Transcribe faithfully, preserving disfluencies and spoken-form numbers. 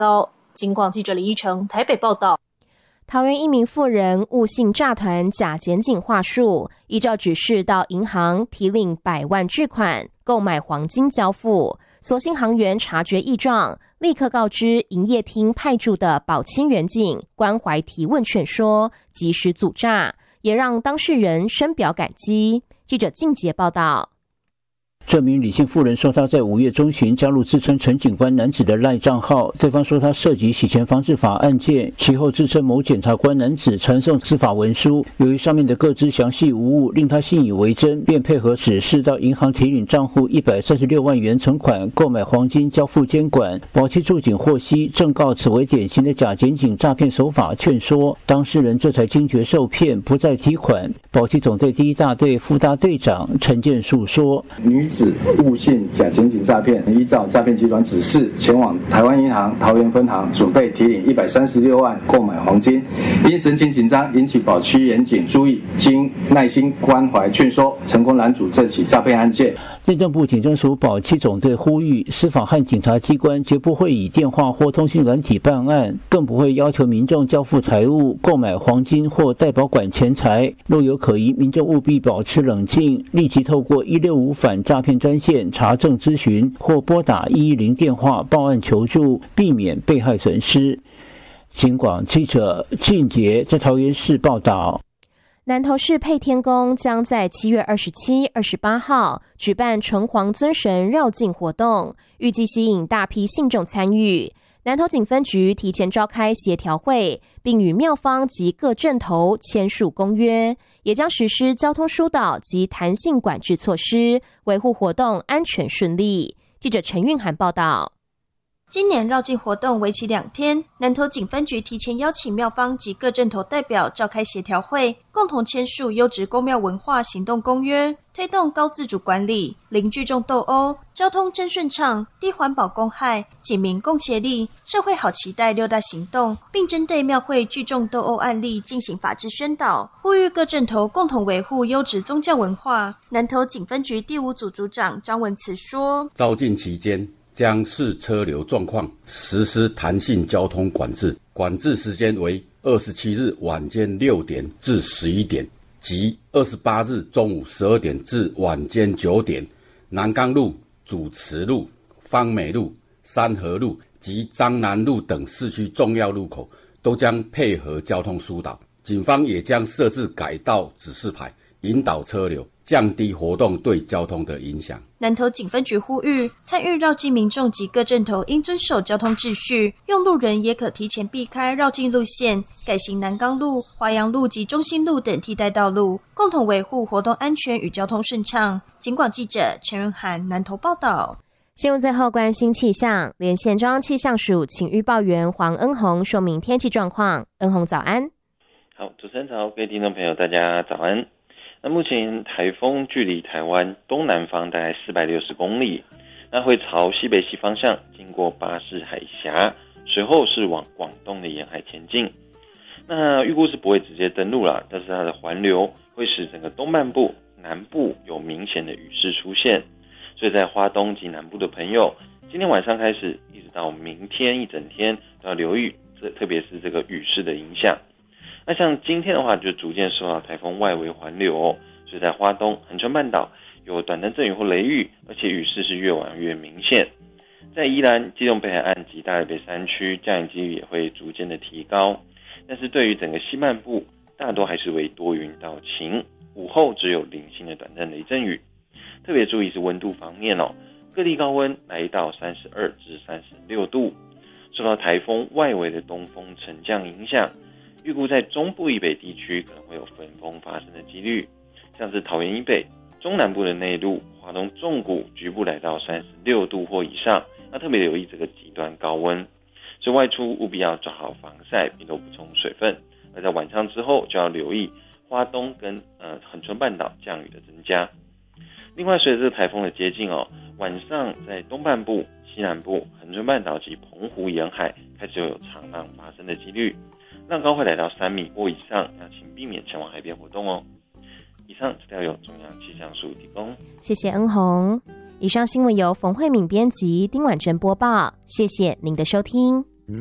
高。警广记者李依成台北报道。 桃园一名妇人误信诈团假检警话术，依照指示到银行提领百万巨款，购买黄金交付。所幸行员察觉异状，立刻告知营业厅派驻的保清员警，关怀提问劝说，及时阻诈，也让当事人深表感激。记者静杰报道。 这名李姓妇人说，她在五月中旬加入自称陈警官男子的赖账号，对方说他涉及洗钱防治法案件，其后自称某检察官男子传送司法文书，由于上面的各自详细无误，令他信以为真，便配合指示到银行提领账户一百三十六万元存款，购买黄金交付监管。保期驻警获悉，正告此为典型的假检警诈骗手法，劝说当事人这才惊觉受骗，不再提款。保期总队第一大队副大队长陈建树说， 女子误信假检警诈骗，依照诈骗集团指示前往台湾银行桃园分行，准备提领一百三十六万购买黄金。因神情紧张，引起保区员警注意，经耐心关怀劝说，成功拦阻这起诈骗案件。 内政部警政署保期总队呼吁，司法和警察机关绝不会以电话或通讯软体办案，更不会要求民众交付财物、购买黄金或代保管钱财。若有可疑，民众务必保持冷静，立即透过一六五反诈骗专线查证咨询，或拨打一一零电话报案求助，避免被害损失。警广记者俊杰在桃园市报道。 南投市配天宫将在七月二十七、二十八号举办城隍尊神绕境活动，预计吸引大批信众参与。南投警分局提前召开协调会，并与庙方及各镇头签署公约，也将实施交通疏导及弹性管制措施，维护活动安全顺利。记者陈韵涵报道。 今年绕境活动为期两天，南投警分局提前邀请庙方及各镇头代表召开协调会，共同签署优质公庙文化行动公约，推动高自主管理、零聚众斗殴、交通真顺畅、低环保公害、警民共协力、社会好期待六大行动，并针对庙会聚众斗殴案例进行法制宣导，呼吁各镇头共同维护优质宗教文化。南投警分局第五组组长张文慈说， 绕境期间将视车流状况实施弹性交通管制，管制时间为二十七日晚间六点至十一点及二十八日中午十二点至晚间九点。南港路、主慈路、方美路、三和路及彰南路等市区重要路口都将配合交通疏导，警方也将设置改道指示牌，引导车流，降低活动对交通的影响。 南投警分局呼吁，参与绕境民众及各镇头应遵守交通秩序，用路人也可提前避开绕境路线，改行南港路、华阳路及中心路等替代道路，共同维护活动安全与交通顺畅。警广记者陈润涵南投报道。 新闻最后关心气象，连线中央气象署请预报员黄恩宏说明天气状况。恩宏早安。 好，主持人早，各位听众朋友大家早安。那目前台风距离台湾东南方大概四百六十公里，那会朝西北西方向经过巴士海峡，随后是往广东的沿海前进。那预估是不会直接登陆啦，但是它的环流会使整个东半部、南部有明显的雨势出现，所以在花东及南部的朋友，今天晚上开始一直到明天一整天都要留意，这特别是这个雨势的影响。那像今天的话，就逐渐受到台风外围环流哦，所以在花东、恒春半岛有短暂阵雨或雷雨，而且雨势是越晚越明显。在宜兰、基隆北海岸及大台北山区，降雨几率也会逐渐的提高。但是对于整个西半部，大多还是为多云到晴，午后只有零星的短暂雷阵雨。特别注意是温度方面哦，各地高温来到三十二至三十六度。受到台风外围的东风沉降影响，预估在中部以北地区可能会有分风发生的几率，像是桃园以北、中南部的内陆、华东纵谷局部来到三十六度或以上，那特别留意这个极端高温，所以外出务必要做好防晒，并多补充水分。而在晚上之后就要留意花东跟呃恒春半岛降雨的增加。另外，随着这个台风的接近哦，晚上在东半部、西南部、恒春半岛及澎湖沿海开始有长浪发生的几率。浪高会来到三米或以上，那请避免前往海边活动哦。以上资料由中央气象署提供。 谢谢恩宏。以上新闻由冯慧敏编辑，丁婉珍播报。谢谢您的收听。